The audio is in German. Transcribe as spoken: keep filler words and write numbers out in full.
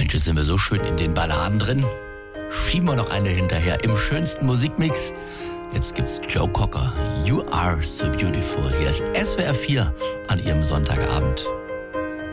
Mensch, jetzt sind wir so schön in den Balladen drin. Schieben wir noch eine hinterher im schönsten Musikmix. Jetzt gibt's Joe Cocker. You are so beautiful. Hier ist S W R vier an Ihrem Sonntagabend.